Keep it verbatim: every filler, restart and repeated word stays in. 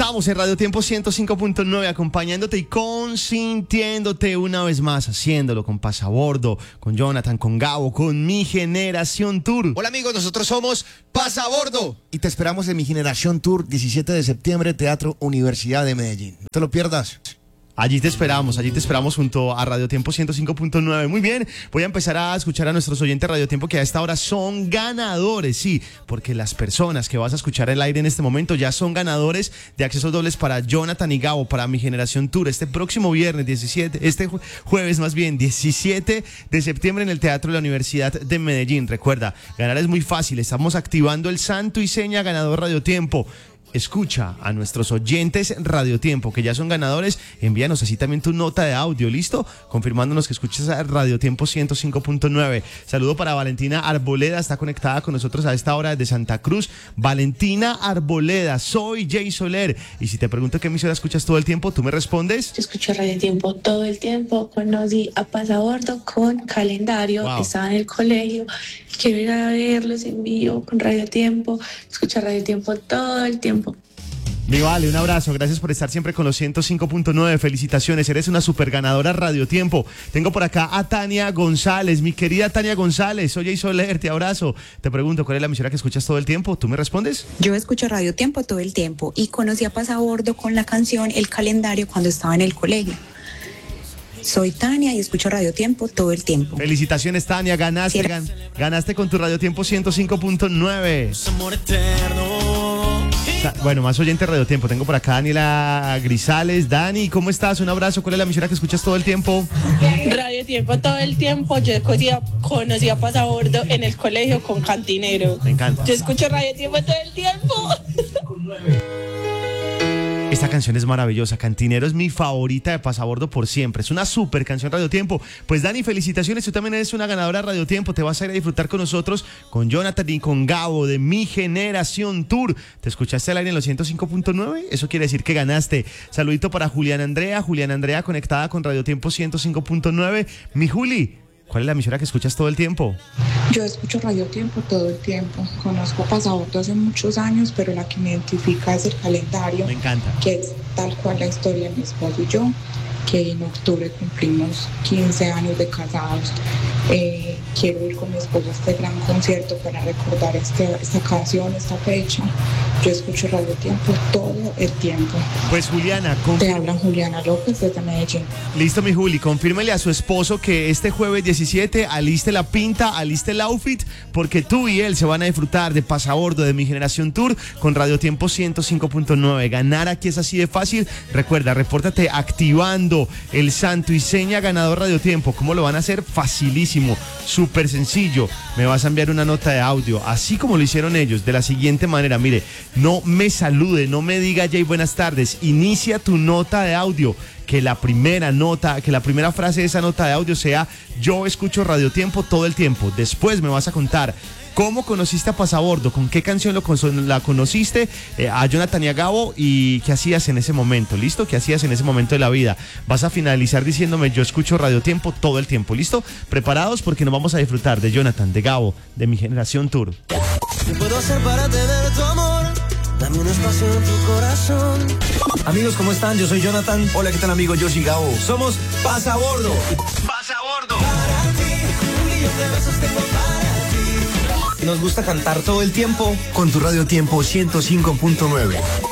Estamos en Radio Tiempo ciento cinco punto nueve acompañándote y consintiéndote una vez más, haciéndolo con Pasabordo, con Jonathan, con Gabo, con Mi Generación Tour. Hola amigos, nosotros somos Pasabordo. Y te esperamos en Mi Generación Tour, diecisiete de septiembre, Teatro Universidad de Medellín. No te lo pierdas. Allí te esperamos, allí te esperamos junto a Radio Tiempo ciento cinco punto nueve. Muy bien, voy a empezar a escuchar a nuestros oyentes de Radio Tiempo que a esta hora son ganadores, sí, porque las personas que vas a escuchar al aire en este momento ya son ganadores de accesos dobles para Jonathan y Gabo, para Mi Generación Tour, este próximo viernes diecisiete, este jueves más bien, diecisiete de septiembre en el Teatro de la Universidad de Medellín. Recuerda, ganar es muy fácil, estamos activando el santo y seña ganador Radio Tiempo. Escucha a nuestros oyentes Radio Tiempo, que ya son ganadores, envíanos así también tu nota de audio, ¿listo? Confirmándonos que escuchas a Radio Tiempo ciento cinco punto nueve. Saludo para Valentina Arboleda, está conectada con nosotros a esta hora desde Santa Cruz. Valentina Arboleda, soy Jay Soler, y si te pregunto qué emisora escuchas todo el tiempo, ¿tú me respondes? Yo escucho Radio Tiempo todo el tiempo, conocí a Pasabordo con Calendario, wow. Estaba en el colegio, quiero ir a verlos en vivo con Radio Tiempo, escucho Radio Tiempo todo el tiempo. Mi Vale, un abrazo, gracias por estar siempre con los ciento cinco punto nueve, felicitaciones, eres una super ganadora Radio Tiempo. Tengo por acá a Tania González, mi querida Tania González, soy Jay Soler, te abrazo. Te pregunto, ¿cuál es la emisora que escuchas todo el tiempo? ¿Tú me respondes? Yo escucho Radio Tiempo todo el tiempo y conocí a Pasabordo con la canción El Calendario cuando estaba en el colegio. Soy Tania y escucho Radio Tiempo todo el tiempo. Felicitaciones, Tania, ganaste, gan, ganaste con tu Radio Tiempo ciento cinco punto nueve. Bueno, más oyente Radio Tiempo. Tengo por acá a Daniela Grisales. Dani, ¿cómo estás? Un abrazo. ¿Cuál es la emisora que escuchas todo el tiempo? Radio Tiempo todo el tiempo. Yo conocí a Pasabordo en el colegio con Cantinero. Me encanta. Yo escucho Radio Tiempo todo el tiempo. Esta canción es maravillosa, Cantinero es mi favorita de Pasabordo por siempre, es una super canción Radio Tiempo. Pues Dani, felicitaciones, tú también eres una ganadora de Radio Tiempo, te vas a ir a disfrutar con nosotros, con Jonathan y con Gabo de Mi Generación Tour. ¿Te escuchaste al aire en los ciento cinco punto nueve? Eso quiere decir que ganaste. Saludito para Julián Andrea, Julián Andrea conectada con Radio Tiempo ciento cinco punto nueve. Mi Juli, ¿cuál es la emisora que escuchas todo el tiempo? Yo escucho Radio Tiempo todo el tiempo. Conozco a Pasabordo hace muchos años, pero la que me identifica es El Calendario. Me encanta. Que es tal cual la historia de mi esposo y yo, que en octubre cumplimos quince años de casados. Eh, quiero ir con mi esposo a este gran concierto para recordar este, esta canción, esta fecha. Yo escucho Radio Tiempo todo el tiempo. Pues Juliana, confirma. Te habla Juliana López desde Medellín. Listo, mi Juli, confírmele a su esposo que este jueves diecisiete aliste la pinta, aliste el outfit, porque tú y él se van a disfrutar de Pasabordo, de Mi Generación Tour, con Radio Tiempo ciento cinco punto nueve. Ganar aquí es así de fácil. Recuerda, repórtate activando el santo y seña ganador Radio Tiempo. ¿Cómo lo van a hacer? Facilísimo, súper sencillo. Me vas a enviar una nota de audio, así como lo hicieron ellos, de la siguiente manera. Mire, no me salude, no me diga Jay buenas tardes, inicia tu nota de audio, que la primera nota, que la primera frase de esa nota de audio sea: yo escucho Radio Tiempo todo el tiempo. Después me vas a contar cómo conociste a Pasabordo, con qué canción lo, la conociste, eh, a Jonathan y a Gabo, y qué hacías en ese momento, ¿listo? ¿Qué hacías en ese momento de la vida? Vas a finalizar diciéndome: yo escucho Radio Tiempo todo el tiempo, ¿listo? Preparados, porque nos vamos a disfrutar de Jonathan, de Gabo, de Mi Generación Tour. ¿Qué puedo hacer para tener tu amor? Dame un espacio en tu corazón. Amigos, ¿cómo están? Yo soy Jonathan. Hola, ¿qué tal, amigos? Yo soy Gabo. Somos Pasabordo. Pasabordo. Para ti, un millón de besos tengo para ti. Nos gusta cantar todo el tiempo con tu Radio Tiempo ciento cinco punto nueve.